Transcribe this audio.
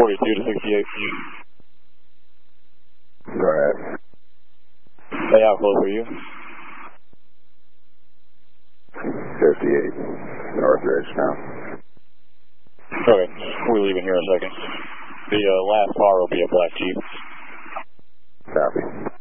42 to 68. Go ahead. Lay out flow for you. 58, Northridge now. Okay, we're leaving here in a second. The last car will be a black Jeep. Copy.